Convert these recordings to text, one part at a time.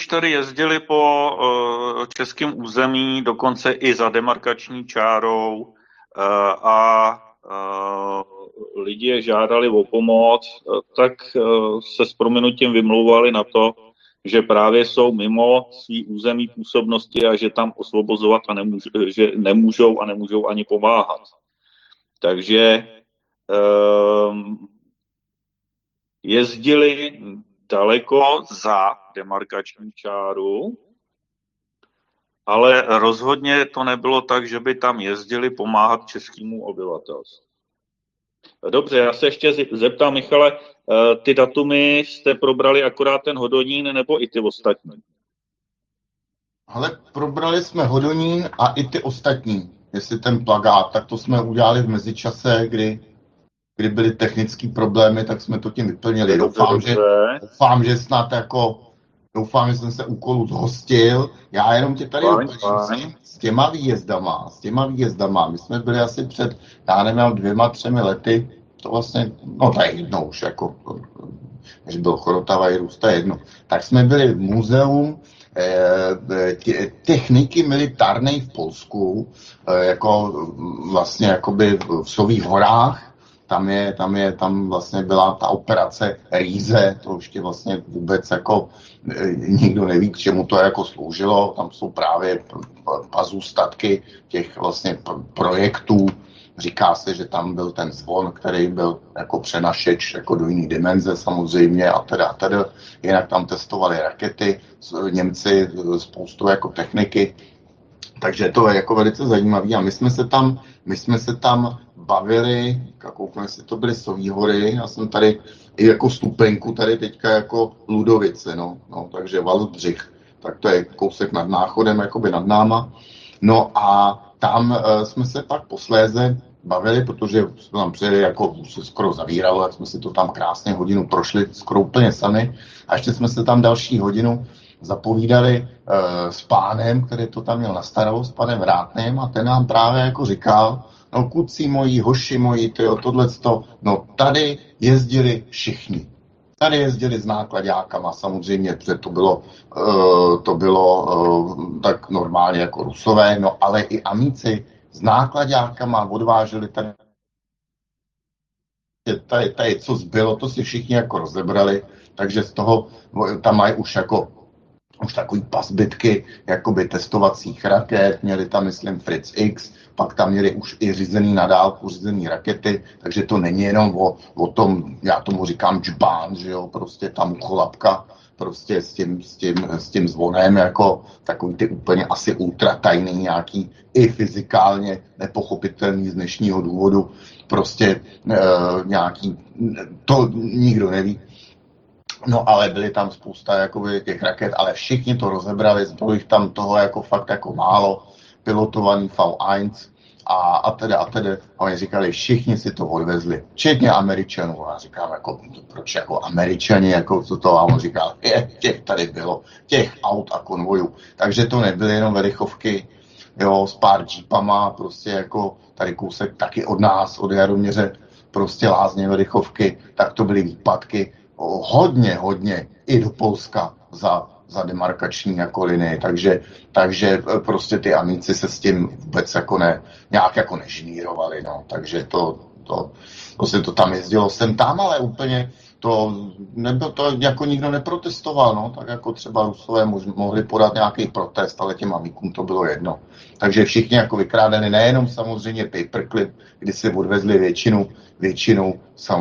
už tady jezdili po českém území, dokonce i za demarkační čárou a lidi je žádali o pomoc, tak se s prominutím vymlouvali na to, že právě jsou mimo svý území působnosti a že tam osvobozovat že nemůžou a nemůžou ani pomáhat. Takže jezdili daleko za demarkační čáru, ale rozhodně to nebylo tak, že by tam jezdili pomáhat českému obyvatelstvu. Dobře, já se ještě zeptám, Michale, ty datumy jste probrali akorát ten Hodonín nebo i ty ostatní? Ale probrali jsme Hodonín a i ty ostatní, jestli ten plakát, tak to jsme udělali v mezičase, kdy byly technické problémy, tak jsme to tím vyplnili. Doufám, že snad jako, doufám, že jsem se úkolu zhostil. Já jenom tě tady doplním s těma výjezdama. My jsme byli asi před, já nevím, 2-3 lety, to vlastně, no to je jedno už, jako, než byl Chorotava i Růst, to je jedno. Tak jsme byli v muzeu techniky militárnej v Polsku, jako vlastně jakoby v Sových horách. Tam vlastně byla ta operace Rýze, to ještě vlastně vůbec jako nikdo neví, k čemu to jako sloužilo. Tam jsou právě pazůstatky těch vlastně projektů. Říká se, že tam byl ten zvon, který byl jako přenašeč jako do jiné dimenze samozřejmě a teda. Jinak tam testovali rakety, Němci spoustu jako techniky. Takže to je jako velice zajímavé a my jsme se tam bavili, koukám, jestli to byly Sový hory, já jsem tady i jako stupenku tady teďka jako Ludovice, no takže Valsbřich, tak to je kousek nad Náchodem, jakoby nad náma. No a tam jsme se pak posléze bavili, protože jsme tam přijeli, jako se skoro zavíralo, tak jsme si to tam krásně hodinu prošli, skoro úplně sami a ještě jsme se tam další hodinu zapovídali s pánem, který to tam měl na starost, s panem Vrátným a ten nám právě jako říkal, no kuci moji, hoši moji, tohleto, no tady jezdili všichni. Tady jezdili s nákladákama, samozřejmě, protože to bylo tak normálně jako Rusové, no ale i Amici s nákladákama odváželi tady co zbylo, to si všichni jako rozebrali, takže z toho tam mají už takový pasbytky jakoby testovacích raket, měli tam, myslím, Fritz X, pak tam měli už i řízený na dálku, řízený rakety, takže to není jenom o tom, já tomu říkám džbán, že jo, prostě tam chlapka, prostě s tím zvonem, jako takový ty úplně asi ultratajný nějaký, i fyzikálně nepochopitelný z dnešního důvodu, prostě nějaký, to nikdo neví. No ale byly tam spousta jakoby těch raket, ale všichni to rozebrali, bylo jich tam toho jako fakt jako málo, pilotovaný V1 a teda. A oni říkali, všichni si to odvezli, včetně Američanů. A říkám, jako, proč jako Američani, jako co to? A on říkal, těch tady bylo, těch aut a konvojů. Takže to nebyly jenom velichovky, jo, s pár džípama, prostě jako tady kousek taky od nás, od Jaroměře, prostě Lázně, velichovky, tak to byly výpadky. Hodně i do Polska za demarkační jako linii, takže prostě ty Amici se s tím vůbec jako nějak jako nežinírovali, no, takže to se to tam jezdilo sem tam, ale úplně to jako nikdo neprotestoval, no, tak jako třeba Rusové mohli podat nějaký protest, ale těm Amikům to bylo jedno. Takže všichni jako vykrádeni, nejenom samozřejmě paperclip, kdy si odvezli většinu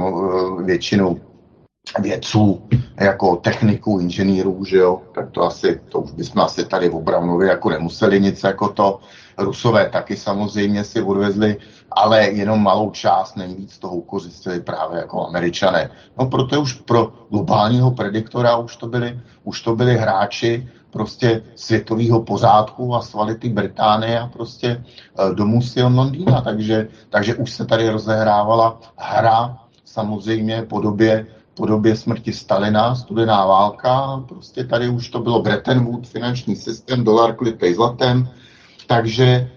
vědců, jako techniků, inženýrů, že jo, tak to už bychom asi tady v Obramově jako nemuseli nic jako to. Rusové taky samozřejmě si odvezli, ale jenom malou část, nejvíc toho ukořistili právě jako Američané. No protože už pro globálního prediktora už to byli hráči prostě světového pořádku a svality Británie a prostě domů Sion Londýna, takže už se tady rozehrávala hra samozřejmě po době smrti Stalina, studená válka, prostě tady už to bylo Bretton Woods, finanční systém, dolar klitej zlatem, takže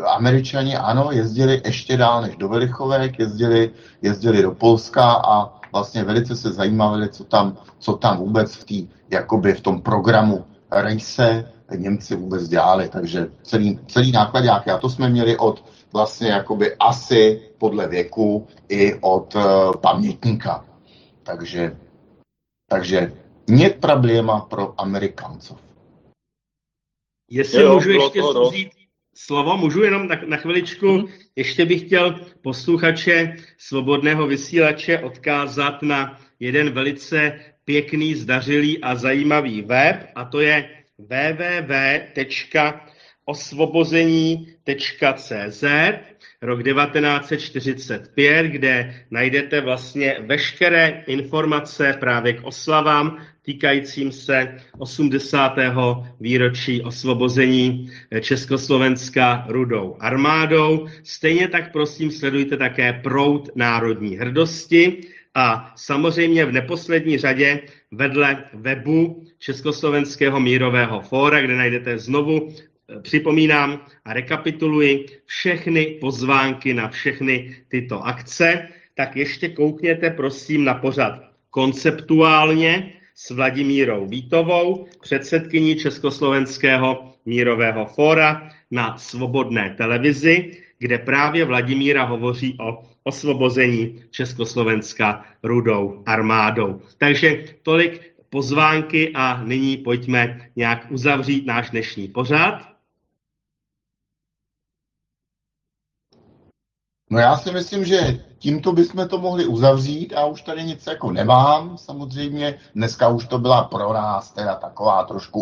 Američani ano, jezdili ještě dál než do Velichovek, jezdili do Polska a vlastně velice se zajímali, co tam vůbec v tom programu Rejse Němci vůbec dělali, takže celý nákladák. A to jsme měli od vlastně jakoby asi podle věku i od pamětníka. Takže нет problema pro Amerikancov. Jestli můžu ještě vzít slovo, můžu jenom na chviličku. Ještě bych chtěl posluchače Svobodného vysílače odkázat na jeden velice pěkný, zdařilý a zajímavý web, a to je www.osvobození.cz, rok 1945, kde najdete vlastně veškeré informace právě k oslavám týkajícím se 80. výročí osvobození Československa Rudou armádou. Stejně tak prosím sledujte také Proud národní hrdosti a samozřejmě v neposlední řadě vedle webu Československého mírového fóra, kde najdete znovu, připomínám a rekapituluji, všechny pozvánky na všechny tyto akce, tak ještě koukněte prosím na pořad Konceptuálně s Vladimírou Vítovou, předsedkyní Československého mírového fóra na Svobodné televizi, kde právě Vladimíra hovoří o osvobození Československa Rudou armádou. Takže tolik pozvánky a nyní pojďme nějak uzavřít náš dnešní pořad. No já si myslím, že tímto bychom to mohli uzavřít a už tady nic jako nemám, samozřejmě. Dneska už to byla pro nás teda taková trošku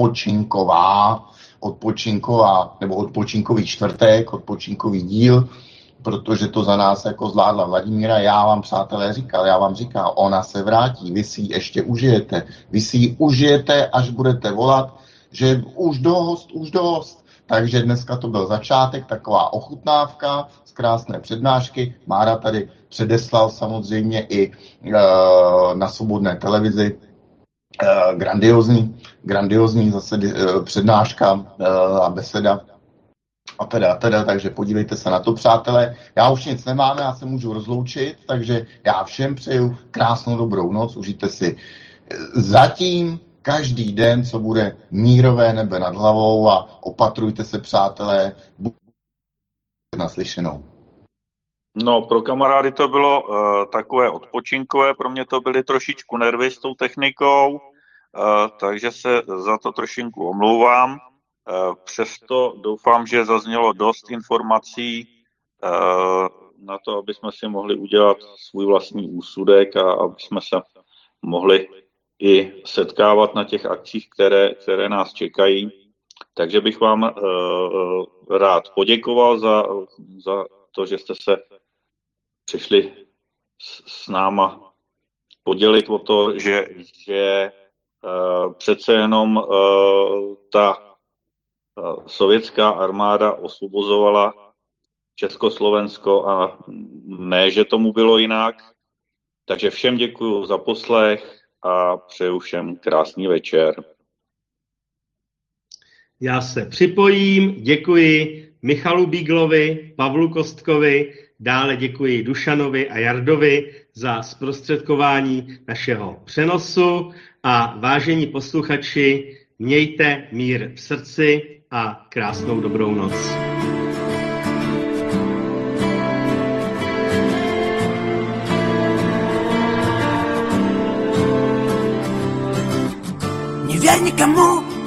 odpočinkový čtvrtek, odpočinkový díl, protože to za nás jako zvládla Vladimíra. Já vám, přátelé, říkal, ona se vrátí, vy si ji ještě užijete. Vy si ji užijete, až budete volat, že už dost. Takže dneska to byl začátek, taková ochutnávka z krásné přednášky. Mára tady předeslal samozřejmě i na Svobodné televizi grandiozní zase přednáška a beseda. A teda, takže podívejte se na to, přátelé. Já už nic nemám, já se můžu rozloučit, takže já všem přeju krásnou dobrou noc, užijte si zatím každý den, co bude mírové nebe nad hlavou a opatrujte se, přátelé, naslyšenou. No, pro kamarády to bylo takové odpočinkové, pro mě to byly trošičku nervy s tou technikou, takže se za to trošinku omlouvám. Přesto doufám, že zaznělo dost informací na to, aby jsme si mohli udělat svůj vlastní úsudek a aby jsme se mohli i setkávat na těch akcích, které nás čekají. Takže bych vám rád poděkoval za to, že jste se přišli s náma podělit o to, že přece jenom ta sovětská armáda osvobozovala Československo a ne, že tomu bylo jinak. Takže všem děkuji za poslech a přeju všem krásný večer. Já se připojím, děkuji Michalu Bíglovi, Pavlu Kostkovi, dále děkuji Dušanovi a Jardovi za zprostředkování našeho přenosu a vážení posluchači, mějte mír v srdci a krásnou dobrou noc. Не верь никому,